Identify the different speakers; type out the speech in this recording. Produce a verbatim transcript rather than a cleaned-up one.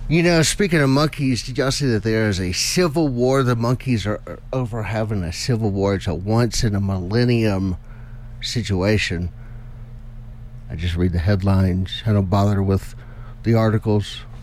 Speaker 1: You know, speaking of monkeys, did y'all see that there is a civil war? The monkeys are are over having a civil war. It's a once in a millennium situation. I just read the headlines. I don't bother with the articles